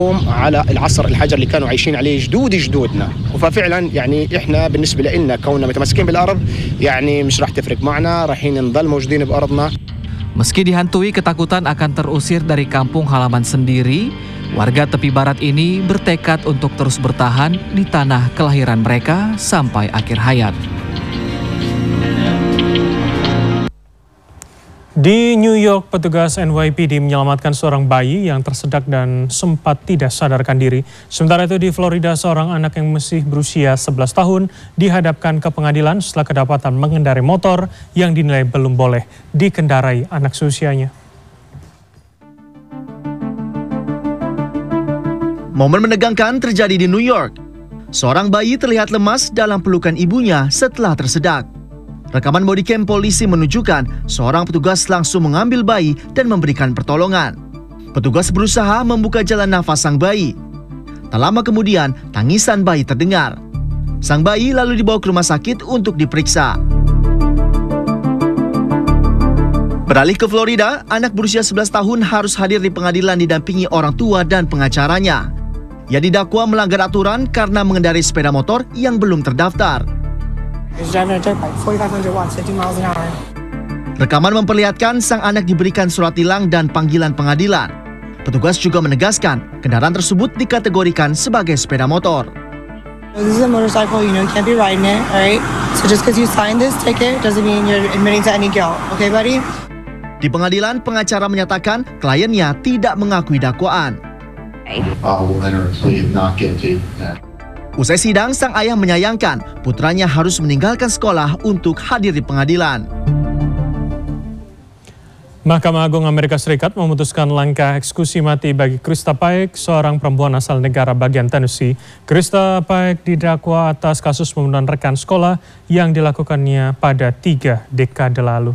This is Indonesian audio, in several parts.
على العصر الحجر اللي كانوا عايشين عليه جدودنا ففعلا يعني احنا بالنسبه لنا كوننا متمسكين بالارض يعني مش راح تفرق معنا رايحين نضل موجودين بارضنا. Meski dihantui ketakutan akan terusir dari kampung halaman sendiri, warga tepi barat ini bertekad untuk terus bertahan di tanah kelahiran mereka sampai akhir hayat. Di New York, petugas NYPD menyelamatkan seorang bayi yang tersedak dan sempat tidak sadarkan diri. Sementara itu di Florida, seorang anak yang masih berusia 11 tahun dihadapkan ke pengadilan setelah kedapatan mengendarai motor yang dinilai belum boleh dikendarai anak seusianya. Momen menegangkan terjadi di New York. Seorang bayi terlihat lemas dalam pelukan ibunya setelah tersedak. Rekaman bodycam polisi menunjukkan seorang petugas langsung mengambil bayi dan memberikan pertolongan. Petugas berusaha membuka jalan nafas sang bayi. Tak lama kemudian, tangisan bayi terdengar. Sang bayi lalu dibawa ke rumah sakit untuk diperiksa. Beralih ke Florida, anak berusia 11 tahun harus hadir di pengadilan didampingi orang tua dan pengacaranya. Ia didakwa melanggar aturan karena mengendarai sepeda motor yang belum terdaftar. Rekaman memperlihatkan sang anak diberikan surat tilang dan panggilan pengadilan. Petugas juga menegaskan kendaraan tersebut dikategorikan sebagai sepeda motor. This is a motorcycle, you can't be riding it, alright? So just because you signed this ticket doesn't mean you're admitting to any guilt, okay, buddy? Di pengadilan, pengacara menyatakan kliennya tidak mengakui dakwaan. Usai sidang, sang ayah menyayangkan putranya harus meninggalkan sekolah untuk hadir di pengadilan. Mahkamah Agung Amerika Serikat memutuskan langkah eksekusi mati bagi Krista Paik, seorang perempuan asal negara bagian Tennessee. Krista Paik didakwa atas kasus pembunuhan rekan sekolah yang dilakukannya pada 3 dekade lalu.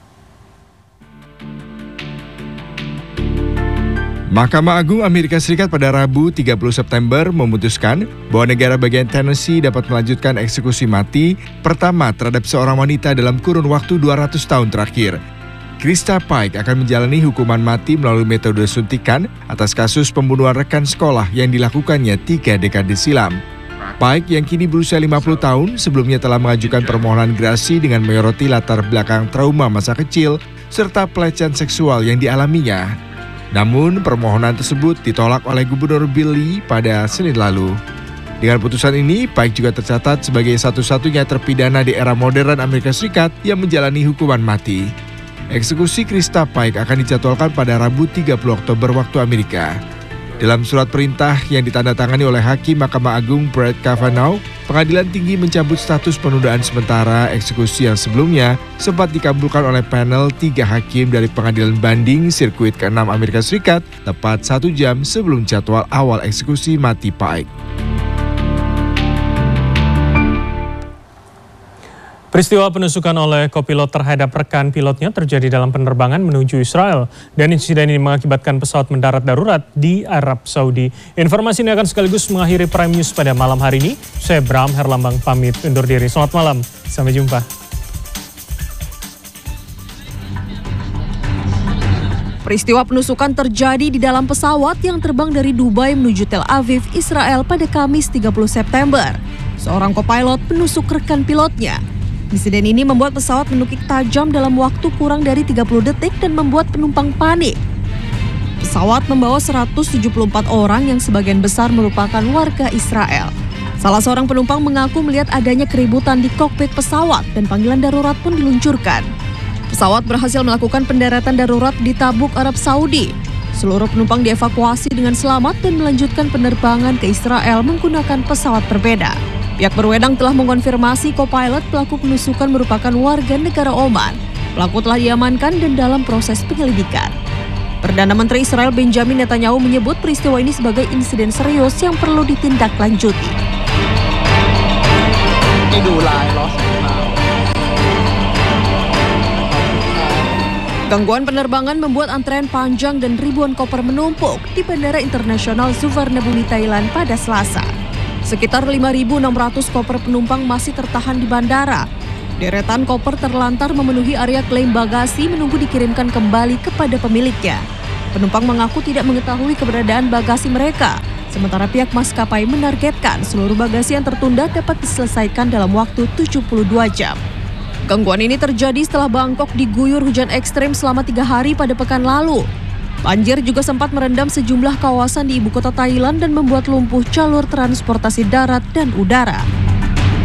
Mahkamah Agung Amerika Serikat pada Rabu 30 September memutuskan bahwa negara bagian Tennessee dapat melanjutkan eksekusi mati pertama terhadap seorang wanita dalam kurun waktu 200 tahun terakhir. Krista Paik akan menjalani hukuman mati melalui metode suntikan atas kasus pembunuhan rekan sekolah yang dilakukannya 3 dekade silam. Paik yang kini berusia 50 tahun sebelumnya telah mengajukan permohonan gerasi dengan menyoroti latar belakang trauma masa kecil serta pelecehan seksual yang dialaminya. Namun, permohonan tersebut ditolak oleh Gubernur Bill Lee pada Senin lalu. Dengan putusan ini, Paik juga tercatat sebagai satu-satunya terpidana di era modern Amerika Serikat yang menjalani hukuman mati. Eksekusi Krista Paik akan dijadwalkan pada Rabu 30 Oktober waktu Amerika. Dalam surat perintah yang ditandatangani oleh Hakim Mahkamah Agung Brett Kavanaugh, Pengadilan Tinggi mencabut status penundaan sementara eksekusi yang sebelumnya sempat dikabulkan oleh panel 3 hakim dari Pengadilan Banding Sirkuit ke-6 Amerika Serikat tepat 1 jam sebelum jadwal awal eksekusi mati Paik. Peristiwa penusukan oleh kopilot terhadap rekan pilotnya terjadi dalam penerbangan menuju Israel dan insiden ini mengakibatkan pesawat mendarat darurat di Arab Saudi. Informasi ini akan sekaligus mengakhiri Prime News pada malam hari ini. Saya Bram Herlambang pamit undur diri. Selamat malam, sampai jumpa. Peristiwa penusukan terjadi di dalam pesawat yang terbang dari Dubai menuju Tel Aviv, Israel pada Kamis 30 September. Seorang kopilot menusuk rekan pilotnya. Insiden ini membuat pesawat menukik tajam dalam waktu kurang dari 30 detik dan membuat penumpang panik. Pesawat membawa 174 orang yang sebagian besar merupakan warga Israel. Salah seorang penumpang mengaku melihat adanya keributan di kokpit pesawat dan panggilan darurat pun diluncurkan. Pesawat berhasil melakukan pendaratan darurat di Tabuk, Arab Saudi. Seluruh penumpang dievakuasi dengan selamat dan melanjutkan penerbangan ke Israel menggunakan pesawat berbeda. Pihak berwenang telah mengonfirmasi kopilot pelaku penusukan merupakan warga negara Oman. Pelaku telah diamankan dan dalam proses penyelidikan. Perdana Menteri Israel Benjamin Netanyahu menyebut peristiwa ini sebagai insiden serius yang perlu ditindaklanjuti. Gangguan penerbangan membuat antrean panjang dan ribuan koper menumpuk di Bandara Internasional Suvarnabhumi, Thailand pada Selasa. Sekitar 5.600 koper penumpang masih tertahan di bandara. Deretan koper terlantar memenuhi area klaim bagasi menunggu dikirimkan kembali kepada pemiliknya. Penumpang mengaku tidak mengetahui keberadaan bagasi mereka, sementara pihak maskapai menargetkan seluruh bagasi yang tertunda dapat diselesaikan dalam waktu 72 jam. Gangguan ini terjadi setelah Bangkok diguyur hujan ekstrim selama 3 hari pada pekan lalu. Banjir juga sempat merendam sejumlah kawasan di ibu kota Thailand dan membuat lumpuh jalur transportasi darat dan udara.